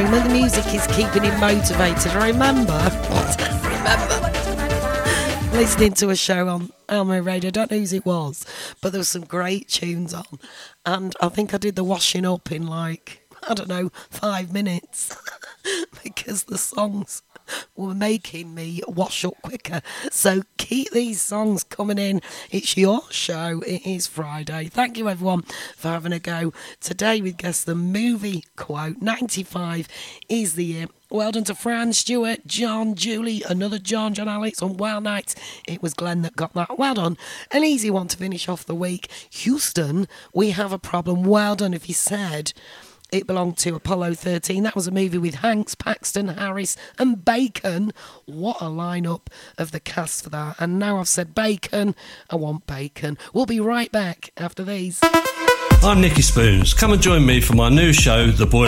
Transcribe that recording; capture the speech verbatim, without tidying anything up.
home and the music is keeping him motivated. I remember, I remember listening to a show on Elmo Radio. I don't know whose it was, but there were some great tunes on. And I think I did the washing up in like, I don't know, five minutes because the songs were making me wash up quicker. So keep these songs coming in. It's your show. It is Friday. Thank you everyone for having a go. Today we guess the movie quote. ninety-five is the year. Well done to Fran, Stuart, John, Julie, another John, John Alex on Wild Nights. It was Glenn that got that. Well done. An easy one to finish off the week. Houston, we have a problem. Well done if you said it belonged to Apollo thirteen. That was a movie with Hanks, Paxton, Harris and Bacon. What a lineup of the cast for that. And now I've said bacon, I want bacon. We'll be right back after these. I'm Nicky Spoons. Come and join me for my new show, The Boy